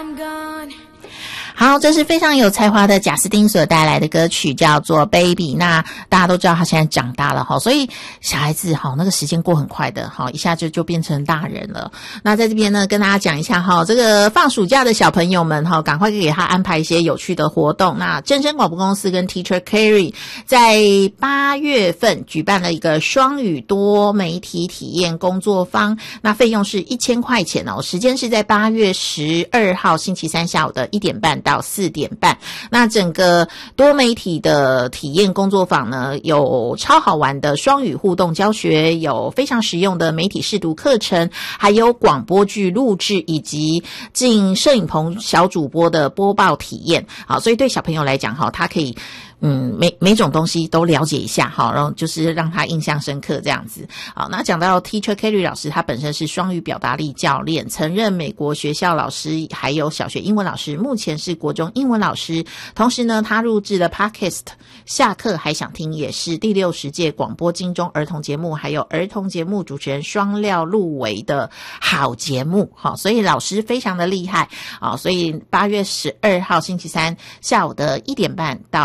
好，这是非常有才华的贾斯汀所带来的歌曲，叫做 Baby。 那大家都知道他现在长大了，所以小孩子那个时间过很快的，一下就变成大人了。那在这边呢，跟大家讲一下这个放暑假的小朋友们赶快给他安排一些有趣的活动。那正声广播公司跟 Teacher Carry 在8月份举办了一个双语多媒体体验工作坊，那费用是1000块钱时间是在8月12号星期三下午的1点半到4点半。那整个多媒体的体验工作坊呢，有超好玩的双语互动教学，有非常实用的媒体识读课程，还有广播剧录制以及进摄影棚小主播的播报体验。好，所以对小朋友来讲他可以每种东西都了解一下然后就是让他印象深刻这样子。好，那讲到 Teacher Carry 老师，他本身是双语表达力教练，曾任美国学校老师，还有小学英文老师，目前是国中英文老师。同时呢，他录制了 Podcast 下课还想听，也是第60届广播金钟儿童节目还有儿童节目主持人双料入围的好节目。好，所以老师非常的厉害。好，所以8月12号星期三下午的1点半到